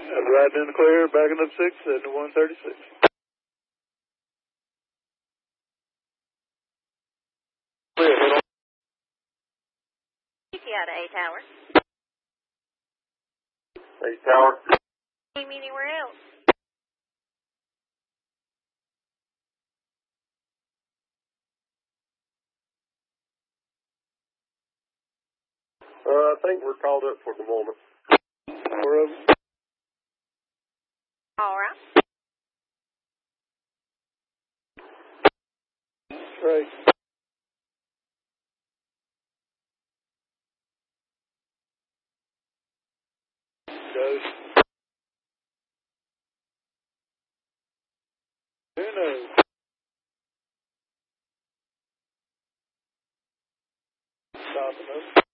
Riding in the clear, backing up 6 at 136. Clear, head on. Out of A Tower. A Tower. See me anywhere else? I think we're called up for the moment. 4 of them. All right. Right. Goes. Who knows? Stopping us.